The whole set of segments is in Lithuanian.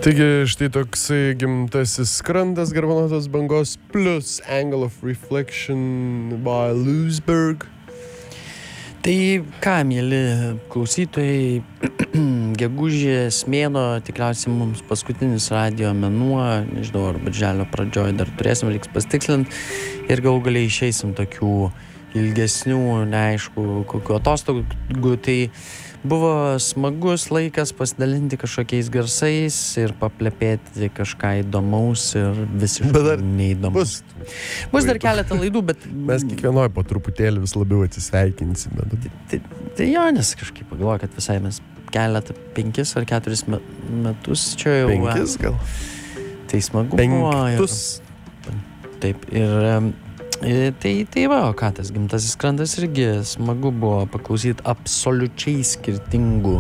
Taigi štai toksai gimtasis skrandas Garbanotos bangos plus Angle of Reflection by Lewisburg. Tai ką, mėly klausytojai, gegužės mėnuo tikriausiai mums paskutinis radijo mėnuo, nežinau, ar birželio pradžioj dar turėsim, reiks pasitikslinti ir galų galiai išeisim tokių ilgesnių, neaišku, kokių atostogų. Tai buvo smagus laikas pasidalinti kažkokiais garsais ir paplepėti kažką įdomaus ir visiškai neįdomus. Bus dar keletą laidų, bet... Mes kiekvienoj po truputėlį vis labiau atsisveikinsime. Tai jo, nes kažkaip pagalvoju, kad visai mes keletą 5 ar 4 metus čia jau... 5 gal? Tai smagu buvo. 5. Taip, ir... Tai va, o ką tas gimtasis skrandas irgi smagu buvo paklausyti absoliučiai skirtingų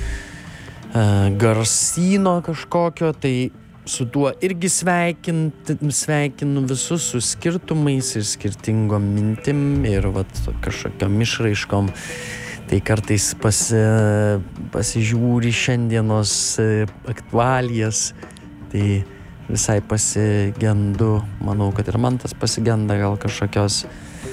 garsyno kažkokio, tai su tuo irgi sveikinu visus su skirtumais ir skirtingom mintim ir vat kažkokiom išraiškom. Tai kartais pasižiūri šiandienos aktualijas, tai visai pasigendu, manau, kad ir man tas pasigenda gal kažkokios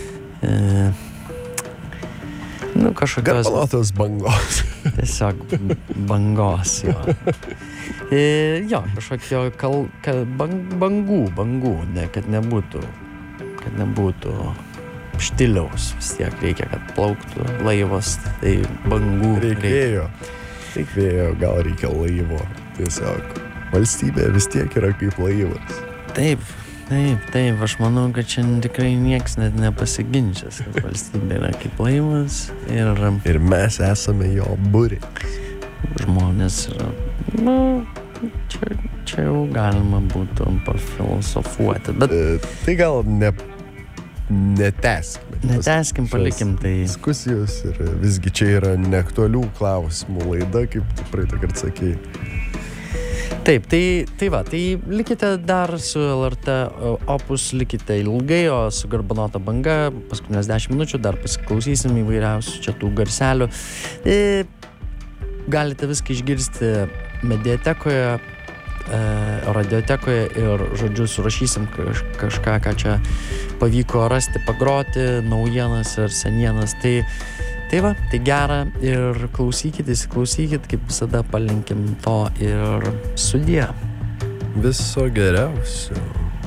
Garbanotos bangos. Tiesiog bangos, jo. Jo, kažkokio bangų, ne, kad nebūtų štiliaus, vis tiek reikia, kad plauktų laivas, tai bangų reikėjo, gal reikia laivo, tiesiog. Valstybė vis tiek yra kaip laivas. Taip, aš manau, kad čia tikrai nieks net nepasiginčys, kad valstybė yra kaip laivas ir mes esame jo būriai. Žmonės yra, čia jau galima būtų pafilosofuoti, bet... Tai gal netęskim, palikim tai. Diskusijos ir visgi čia yra neaktualių klausimų laida, kaip tu praeitą kartą sakei. Taip, tai likite dar su LRT Opus, likite ilgai, o su Garbanota banga paskutinės 10 minučių dar pasiklausysim įvairiausių čia tų garselių. Galite viską išgirsti mediatekoje, radiotekoje ir, žodžiu, surašysim kažką, ką čia pavyko rasti, pagroti, naujienas ir senienas. Tai va, tai gera ir klausykit, įsiklausykit, kaip visada palinkim to ir sudie. Viso geriausio.